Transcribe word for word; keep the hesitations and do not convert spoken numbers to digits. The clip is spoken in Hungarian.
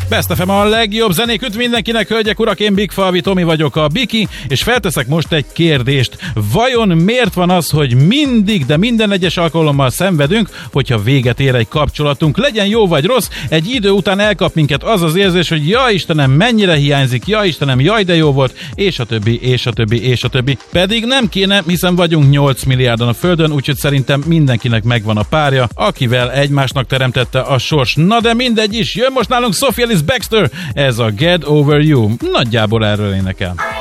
Best ef em a legjobb zenék üt mindenkinek, hölgyek, urak, én Big Falvi Tomi vagyok, a Biki, és felteszek most egy kérdést. Vajon miért van az, hogy mindig, de minden egyes alkalommal szenvedünk, hogyha véget ér egy kapcsolatunk, legyen jó vagy rossz, egy idő után elkap minket az az érzés, hogy ja Istenem, mennyire hiányzik, ja Istenem, jaj de jó volt, és a többi, és a többi, és a többi. Pedig nem kéne, hiszen vagyunk nyolc milliárdan a Földön, úgyhogy szerintem mindenkinek megvan a párja, akivel egymásnak teremtette a sors. Na de mindegy is, jön most nálunk Sophie Ellis Bextor, ez a Get Over You. Nagyjából erről énekel.